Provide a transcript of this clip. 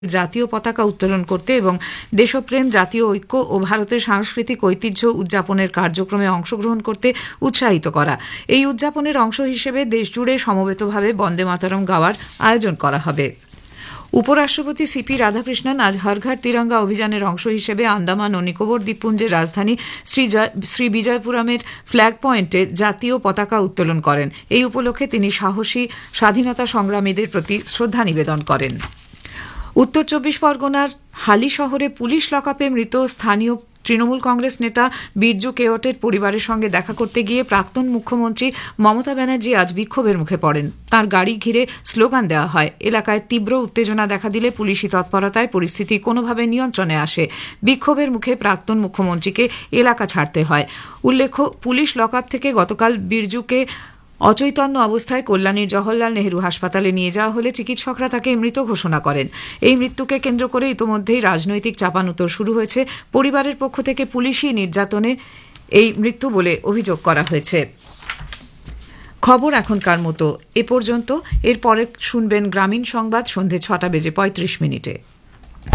জাতীয় পতাকা উত্তোলন করতে এবং দেশপ্রেম, জাতীয় ঐক্য ও ভারতের সাংস্কৃতিক ঐতিহ্য উদযাপনের কার্যক্রমে অংশগ্রহণ করতে উৎসাহিত করা। এই উদযাপনের অংশ হিসেবে দেশজুড়ে সমবেতভাবে বন্দে মাতরম গাওয়ার আয়োজন করা হবে। উপরাষ্ট্রপতি সিপি রাধাকৃষ্ণন আজ হর ঘর তিরঙ্গা অভিযানের অংশ হিসেবে আন্দামান ও নিকোবর দ্বীপপুঞ্জের রাজধানী শ্রী বিজয়পুরমের ফ্ল্যাগ পয়েন্টে জাতীয় পতাকা উত্তোলন করেন। এই উপলক্ষে তিনি সাহসী স্বাধীনতা সংগ্রামীদের প্রতি শ্রদ্ধা নিবেদন করেন। উত্তর ২৪ পরগনার হালি শহরে পুলিশ লকআপে মৃত স্থানীয় তৃণমূল কংগ্রেস নেতা বিরজু কেওটের পরিবারের সঙ্গে দেখা করতে গিয়ে প্রাক্তন মুখ্যমন্ত্রী মমতা ব্যানার্জি আজ বিক্ষোভের মুখে পড়েন। তাঁর গাড়ি ঘিরে স্লোগান দেওয়া হয়। এলাকায় তীব্র উত্তেজনা দেখা দিলে পুলিশি তৎপরতায় পরিস্থিতি কোনোভাবে নিয়ন্ত্রণে আসে। বিক্ষোভের মুখে প্রাক্তন মুখ্যমন্ত্রীকে এলাকা ছাড়তে হয়। উল্লেখ্য, পুলিশ লকআপ থেকে গতকাল বিরজুকে অচৈতন্য অবস্থায় কল্যাণীর জওহরলাল নেহরু হাসপাতালে নিয়ে যাওয়া হলে চিকিৎসকরা তাকে মৃত ঘোষণা করেন। এই মৃত্যুকে কেন্দ্র করে ইতোমধ্যেই রাজনৈতিক চাপানুতোর শুরু হয়েছে। পরিবারের পক্ষ থেকে পুলিশি নির্যাতনে এই মৃত্যু বলে অভিযোগ করা হয়েছে। খবর এখনকার মতো এ পর্যন্ত। এরপরে শুনবেন গ্রামীণ সংবাদ সন্ধে ৬টা বেজে ৩৫ মিনিটে।